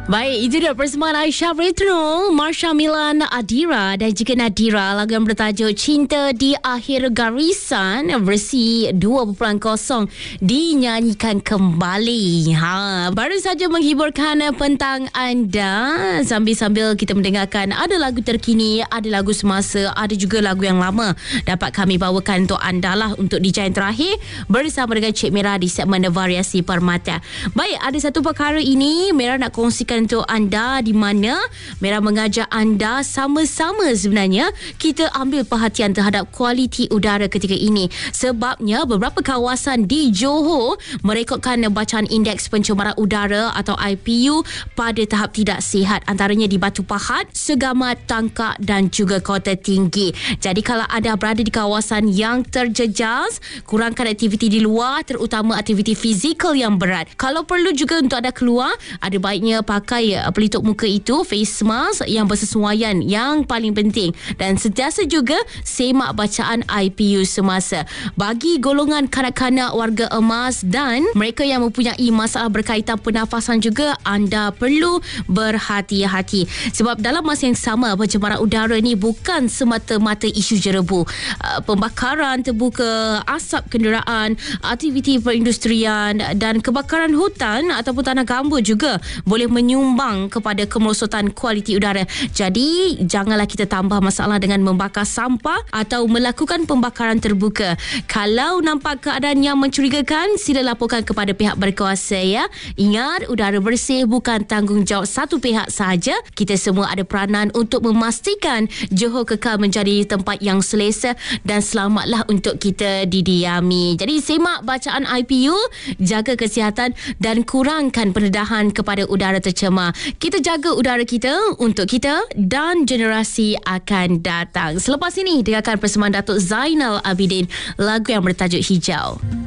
Baik, itu dia persembahan Aisyah Retro, Marsha Milan Adira dan juga Nadira. Lagu yang bertajuk Cinta di Akhir Garisan versi 2.0 dinyanyikan kembali. Baru saja menghiburkan petang anda sambil-sambil kita mendengarkan ada lagu terkini, ada lagu semasa, ada juga lagu yang lama dapat kami bawakan untuk anda lah untuk di jam terakhir bersama dengan Cik Mira di segmen Variasi Permata. Baik, ada satu perkara ini Mira nak kongsikan untuk anda di mana Mira mengajak anda sama-sama sebenarnya kita ambil perhatian terhadap kualiti udara ketika ini. Sebabnya beberapa kawasan di Johor merekodkan bacaan indeks pencemaran udara atau IPU pada tahap tidak sihat, antaranya di Batu Pahat, Segamat, Tangkak dan juga Kota Tinggi. Jadi kalau anda berada di kawasan yang terjejas, kurangkan aktiviti di luar, terutama aktiviti fizikal yang berat. Kalau perlu juga untuk anda keluar, ada baiknya pakai pelitup muka itu, face mask yang bersesuaian, yang paling penting. Dan sentiasa juga semak bacaan IPU semasa. Bagi golongan kanak-kanak, warga emas dan mereka yang mempunyai masalah berkaitan pernafasan juga, anda perlu berhati-hati. Sebab dalam masa yang sama, pencemaran udara ni bukan semata-mata isu jerebu. Pembakaran terbuka, asap kenderaan, aktiviti perindustrian dan kebakaran hutan ataupun tanah gambut juga boleh menyumbang kepada kemerosotan kualiti udara. Jadi, janganlah kita tambah masalah dengan membakar sampah atau melakukan pembakaran terbuka. Kalau nampak keadaan yang mencurigakan, sila laporkan kepada pihak berkuasa ya. Ingat, udara bersih bukan tanggungjawab satu pihak sahaja. Kita semua ada peranan untuk memastikan Johor kekal menjadi tempat yang selesa dan selamatlah untuk kita didiami. Jadi, semak bacaan IPU, jaga kesihatan dan kurangkan pendedahan kepada udara tercemar. Kita jaga udara kita untuk kita dan generasi akan datang. Selepas ini, dengarkan persembahan Datuk Zainal Abidin, lagu yang bertajuk Hijau.